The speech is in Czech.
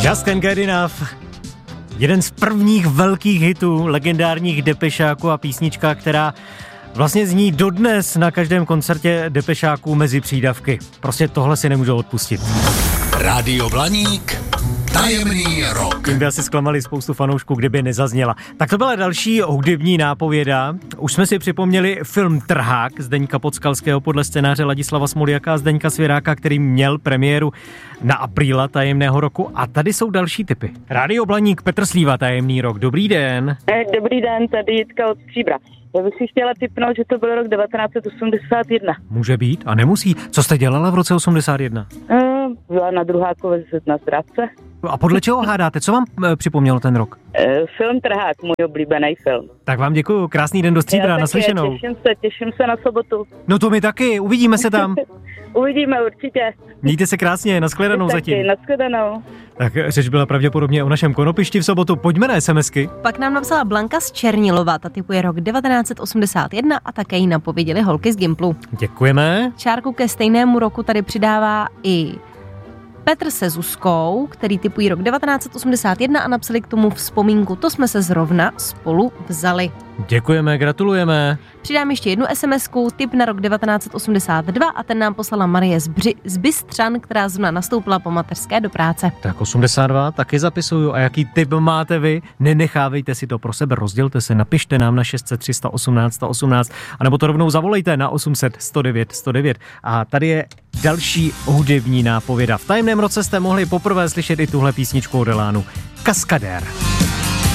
Just Can't Get Enough. Jeden z prvních velkých hitů legendárních Depešáků a písnička, která vlastně zní dodnes na každém koncertě Depešáků mezi přídavky. Prostě tohle si nemůžou odpustit. Rádio Blaník, tajemný rok. Tím by asi zklamali spoustu fanoušků, kdyby nezazněla. Tak to byla další hudební nápověda. Už jsme si připomněli film Trhák Zdeňka Podskalského podle scénáře Ladislava Smoliaka a Zdeňka Svěráka, který měl premiéru na apríla tajemného roku. A tady jsou další tipy. Rádio Blaník, Petr Slíva, tajemný rok. Dobrý den. Dobrý den, tady Jitka od Stříbra. Já bych si chtěla tipnout, že to byl rok 1981. Může být a nemusí. Co jste dělala v roce 81? Byla na druhákové na zdravce. A podle čeho hádáte? Co vám připomnělo ten rok? Film Trhák, můj oblíbený film. Tak vám děkuju, krásný den do Stříbra, naslyšenou. Těším se na sobotu. No to my taky, uvidíme se tam. Uvidíme určitě. Mějte se krásně, nashledanou zatím. Nashledanou. Tak řeč byla pravděpodobně o našem konopišti v sobotu. Pojďme na SMSky. Pak nám napsala Blanka z Černilova, ta tipuje rok 1981 a také jí napověděli holky z Gimplu. Děkujeme. Čárku ke stejnému roku tady přidává i Petr se Zuzkou, který tipují rok 1981 a napsali k tomu vzpomínku. To jsme se zrovna spolu vzali. Děkujeme, gratulujeme. Přidám ještě jednu SMSku, tip na rok 1982 a ten nám poslala Marie z Bystřan, která zrovna nastoupila po mateřské do práce. Tak 82 taky zapisuju. A jaký tip máte vy? Nenechávejte si to pro sebe, rozdělte se, napište nám na 600 318 118 anebo to rovnou zavolejte na 800 109 109. A tady je další hudební nápověda. V tajemném roce jste mohli poprvé slyšet i tuhle písničku od Elánu. Kaskadér.